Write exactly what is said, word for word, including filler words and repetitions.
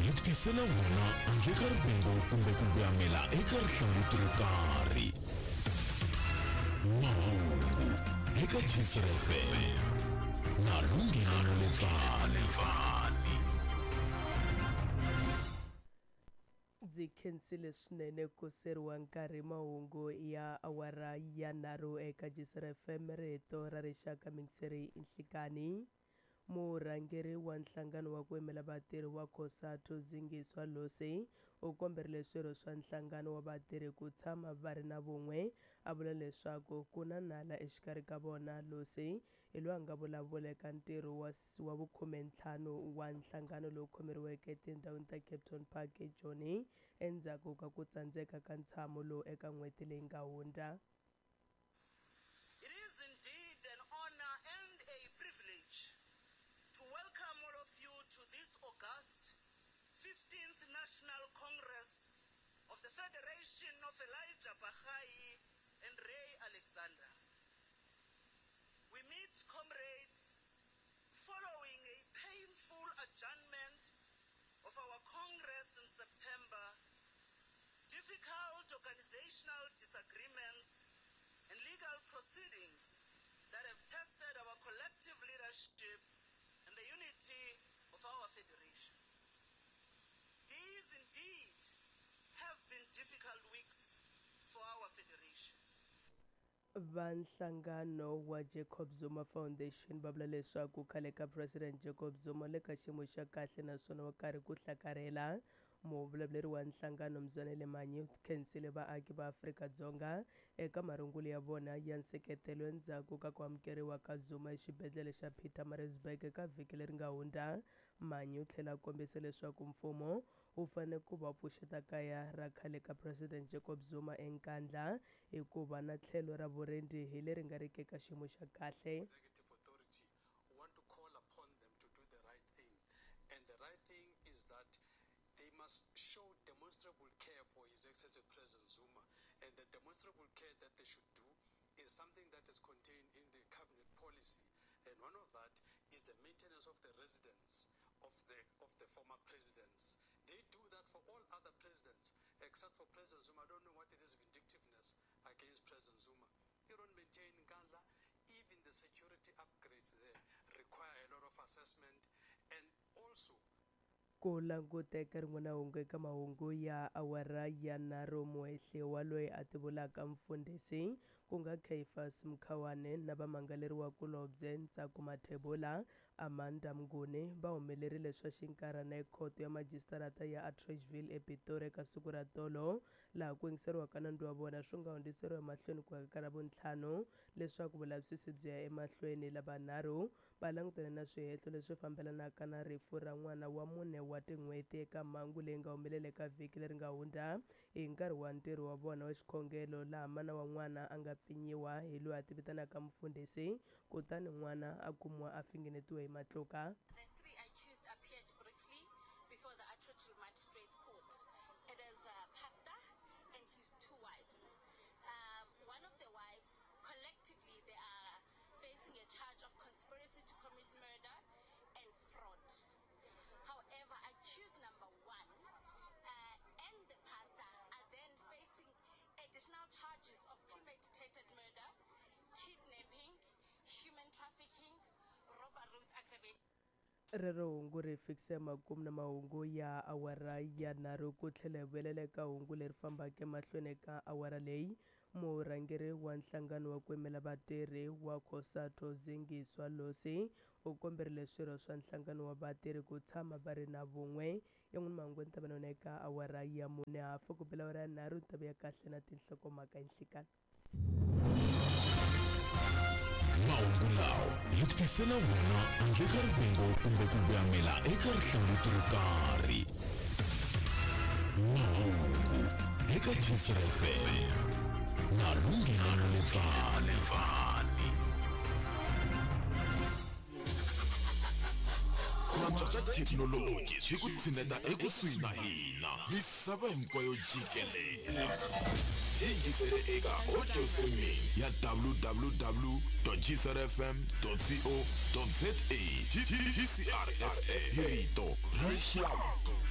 yi ku tisela wona handle ka riqingho kumbe ku kuyamela eka rihlangutiro ro karhi. Mahungu eka Gisela F M na Lungelelo Letsane. Ndzi khensile swinene ku seriwa nkarhi mahungu ya awara ya nharhu eka Gisela F M rito ra rixaka mingiseri inhlikani. Murhangeri wa nhlangano wa ku yimela vatirhi wa COSATU Zingiswa Losi u komberile swirho swa nhlangano wa vatirhi ku tshama va ri na vun'we. A vula leswaku ku na nala exikarhi ka vona. Losi hi loyi a nga vulavula eka ntirho wa wa vukhumentlhanu wa nhlangano lowu khomeriweke etindhawini ta Cape Town Park eJoni endzhaku ka ku tsandzeka ka ntshamo lowu eka n'hweti leyi nga hundza. It is indeed an honor and a privilege to welcome all of you to this August fifteenth National Congress of the Federation of Elijah Bahai and Ray Alexander. We meet comrades following a painful adjournment of our Congress in September, difficult organizational disagreements and legal proceedings that have tested our collective leadership and the unity of our federation. These indeed have been difficult weeks for our federation. Va nhlangano wa Jacob Zuma Foundation va vula leswaku khale ka President Jacob Zuma le ka xiyimo xa kahle naswona wa karhi ku hlakarhela. Muvulavuleri wa nhlangano Mzanele Manyi u khensile vaaki va Afrika-Dzonga eka marungulo ya vona ya nseketelo endzhaku ka ku amukeriwa ka Zuma exibedhlele xa Pietermaritzburg eka vhiki leri nga hundza. Manyi u tlhela a kombisa leswaku mfumo wu fanele ku va pfuxeta kaya ra khale ka President Jacob Zuma enkandla hikuva na tlhelo ra vurendi hi leri nga riki eka xiyimo xa kahle. Executive authority want to call upon them to do the right thing, and the right thing is that they must show demonstrable care for His Excellency President Zuma, and the demonstrable care that they should do is something that is contained in the cabinet policy, and one of that is the maintenance of the residence of the of the former presidents. They do that for all other presidents except for President Zuma. I don't know what it is, vindictiveness against President Zuma. You don't maintain Nkandla. Even the security upgrades there require a lot of assessment, and also ku languteka rin'wana hungu eka mahungu ya awara ya nharhu. Muhehliwa loyi a tivulaka mfundhisi ku nga Caiphas Mkhawane na vamangaleriwakulobye Ntsako Mathebula Amanda Mnguni va humelerile swa xinkarhana ekhoto ya majisitarata ya Atteridgeville ePitori eka siku ra tolo, laha ku yingiseriwaka nandzu wa vona swi nga hundziseriwa emahlweni ku eka ra vuntlhanu leswaku vulavisisi byi ya emahlweni. Lavanharhu va langutane na swihehlo leswi fambelanaka na rifu ra n'wana wa mune wa tin'hweti eka mhangu leyi nga humelela eka vhiki leri nga hundza hi nkarhi wa ntirho wa vona wa xikhongelo, laha mana wa n'wana a nga pfinyiwa hi loyi a tivitanaka mfundhisi kutani n'wana a kumiwa a fingenetiwe hi matluka. The three accused appeared briefly before the Atteridgeville Magistrates Court. It is a pastor and his two wives. Um, one of the wives, collectively, they are facing a charge of conspiracy to commit murder and fraud. However, accused number one uh, and the pastor are then facing additional charges of premeditated murder, kidnapping, human trafficking, robbery with aggravated. Rero hungu ri fikise makumu na mahungu ya awara ya nharhu ku tlhela vuyelela eka hungu leri fambaka emahlweni eka awara leyi. Murhangeri wa nhlangano wa ku yimela vatirhi wa COSATU Zingiswa Losi u komberile swirho swa nhlangano wa vatirhi ku tshama va ri na vun'we. Yan'wana mahungu ni ta va na eka awara ya mune hafu ku bela awara ya nharhu ni ta vuya kahle na tinhlokomhaka hi nhlikani. Mahungu lawa yi ku tisela wona handle ka riqingho kumbe ku kuyamela eka rihlangutiro ro karhi. Mahungu eka Gisela F M na Lungelelo Letsane. Kulantswa ka thekinoloji swi ku tshineta ekusuhi na hina misava hinkwayo jikelele. Yingisele eka audio streaming ya w w w dot gisela f m dot co dot za. G C R F M, Rito, Risham.